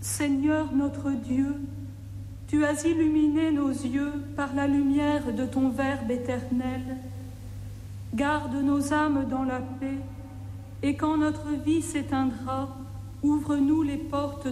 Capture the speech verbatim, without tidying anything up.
Seigneur notre Dieu, tu as illuminé nos yeux par la lumière de ton Verbe éternel. Garde nos âmes dans la paix, et quand notre vie s'éteindra, ouvre-nous les portes